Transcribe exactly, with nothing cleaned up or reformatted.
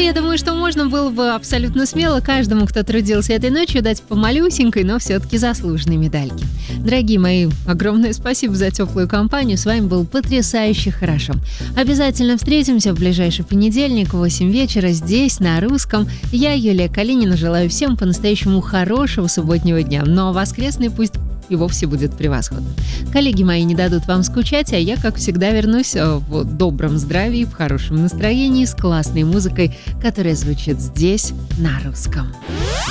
Я думаю, что можно было бы абсолютно смело каждому, кто трудился этой ночью, дать по малюсенькой, но все-таки заслуженной медальке. Дорогие мои, огромное спасибо за теплую компанию. С вами был потрясающе хорошо. Обязательно встретимся в ближайший понедельник в восемь вечера здесь, на Русском. Я, Юлия Калинина, желаю всем по-настоящему хорошего субботнего дня. Но воскресный пусть и вовсе будет превосходным. Коллеги мои не дадут вам скучать, а я, как всегда, вернусь в добром здравии, в хорошем настроении, с классной музыкой, которая звучит здесь, на Русском.